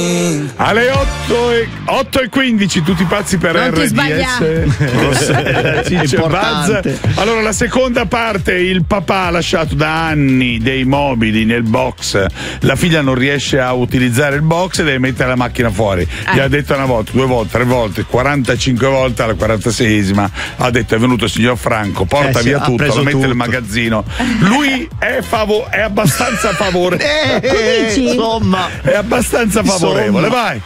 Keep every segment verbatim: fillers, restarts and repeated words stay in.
Alle otto e quindici, tutti pazzi per non R D S. Ciccio Buzz. Allora, la seconda parte: il papà ha lasciato da anni dei mobili nel box. La figlia non riesce a utilizzare il box e deve mettere la macchina fuori. Gli ha detto una volta, due volte, tre volte, quarantacinque volte. Alla quarantaseiesima ha detto: è venuto il signor Franco, porta eh, via sì, tutto, lo mette tutto. nel magazzino. Lui è, favo- è abbastanza favorevole. Eh, insomma, è abbastanza favorevole. Insomma. Vai.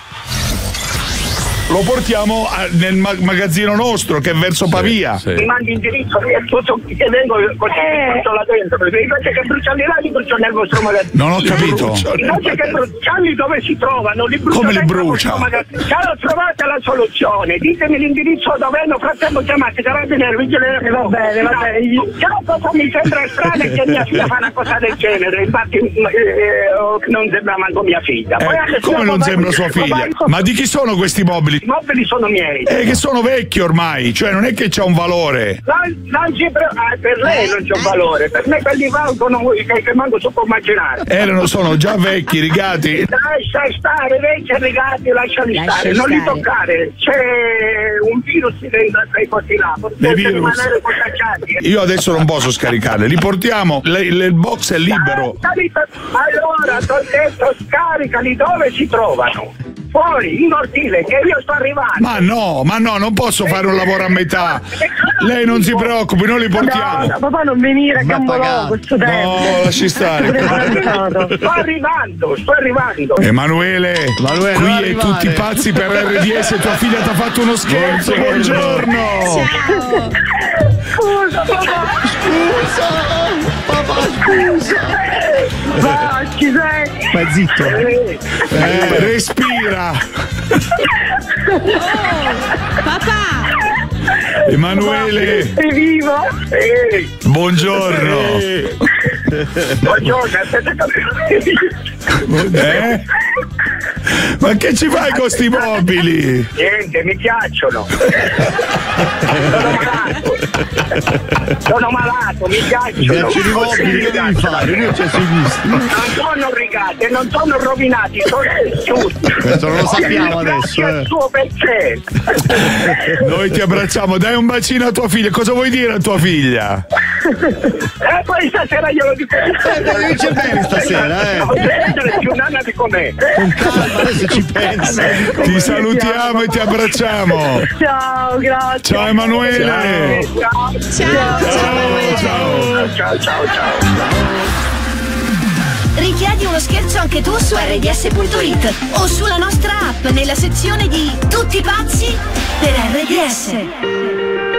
Lo portiamo a, nel ma- magazzino nostro che è verso Pavia. Sì, sì. Mi mandi indirizzo e tutto che vengo così eh. là dentro, perché invece che bruciarli là li brucio nel vostro magazzino. Non ho capito. Invece che bruciarli dove si trovano, li brucio. Come li brucia? Già lo trovate la soluzione, ditemi l'indirizzo dove hanno frattempo chiamate carabinieri, vigili. Va bene, va bene. Già cosa mi sembra strano che mia figlia fa una cosa del genere, infatti eh, non sembra manco mia figlia. Poi eh, come non sembra sua figlia? Ma di chi sono questi mobili? I mobili sono miei. Eh, che sono vecchi ormai, cioè non è che c'ha un valore. Non, non ci pre- ah, per lei non c'è un valore, per me quelli valgono che, che manco si può immaginare. Erano, sono già vecchi, rigati. Lascia stare, vecchi e rigati, lasciali Lascia stare, non li stare. toccare. C'è un virus dentro quei posti là, potete rimanere contagiati. Io adesso non posso scaricarli, li portiamo, le, le, il box è libero. Allora, ti ho detto, scaricali dove si trovano. Fuori, in cortile, che io sto arrivando. Ma no, ma no, non posso fare un lavoro a metà. Lei non si preoccupi, noi li portiamo. No, no, papà non venire, che un po' questo tempo. No, lasci stare. Sto arrivando, sto arrivando. Emanuele, Emanuele, qui non è arrivare. tutti pazzi per R D S, tua figlia ti ha fatto uno scherzo, buongiorno. Ciao. Scusa, papà. Scusa, papà, scusa. Va, ci sei? Ma zitto. Eh, respira. Papà. Emanuele, Sei vivo? Ehi, buongiorno. buongiorno, aspetta. Eh? Ma che ci fai con sti mobili? Niente, mi piacciono. Sono malato. Sono malato, mi piacciono. Piacciono i mobili, che devi fare? Io ci ho visto. Non sono rigati, non sono rovinati, sono tessuti. Questo non lo sappiamo adesso. Grazie al Eh. suo perché. Noi ti abbracciamo, dai un bacino a tua figlia. Cosa vuoi dire a tua figlia? E poi stasera glielo dico. Eh, dice bene stasera, eh. Deve essere più nana di com'è. Con calma, adesso ci pensa. Ti salutiamo e ti abbracciamo. Ciao, grazie. Ciao Emanuele. Ciao. Ciao. Ciao, ciao. Ciao, ciao, ciao. Richiedi uno scherzo anche tu su R D S punto it o sulla nostra app nella sezione di Tutti pazzi per R D S.